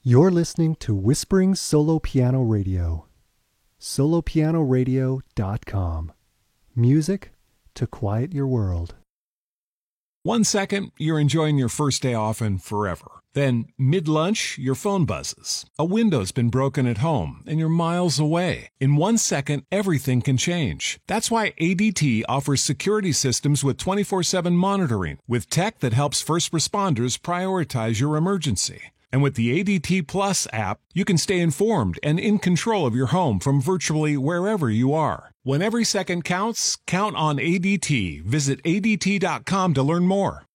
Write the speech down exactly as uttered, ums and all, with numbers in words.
You're listening to Whispering Solo Piano Radio. solo piano radio dot com. Music to quiet your world. One second, you're enjoying your first day off and forever. Then, mid-lunch, your phone buzzes. A window's been broken at home, and you're miles away. In one second, everything can change. That's why A D T offers security systems with twenty-four seven monitoring, with tech that helps first responders prioritize your emergency. And with the A D T Plus app, you can stay informed and in control of your home from virtually wherever you are. When every second counts, count on A D T. Visit A D T dot com to learn more.